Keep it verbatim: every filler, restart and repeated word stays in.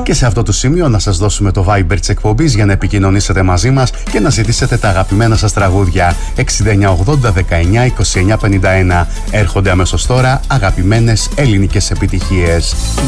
Και σε αυτό το σημείο να σας δώσουμε το Viber της εκπομπής για να επικοινωνήσετε μαζί μας και να ζητήσετε τα αγαπημένα σας τραγούδια. εξήντα εννιά ογδόντα δεκαεννιά είκοσι εννιά πενήντα ένα. Έρχονται αμέσως τώρα αγαπημένες ελληνικές επιτυχίες.